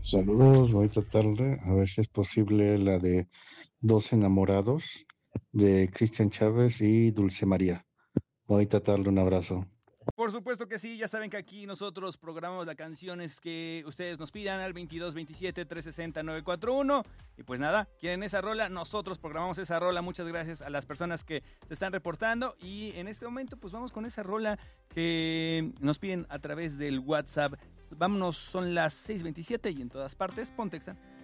Saludos, voy a tratarle a ver si es posible la de Dos Enamorados de Cristian Chávez y Dulce María. Voy a tratarle un abrazo. Por supuesto que sí, ya saben que aquí nosotros programamos las canciones que ustedes nos pidan al 22 27 360 941. Y pues nada, quieren esa rola, nosotros programamos esa rola. Muchas gracias a las personas que se están reportando. Y en este momento, pues vamos con esa rola que nos piden a través del WhatsApp. Vámonos, son las 6:27 y en todas partes, Pontexa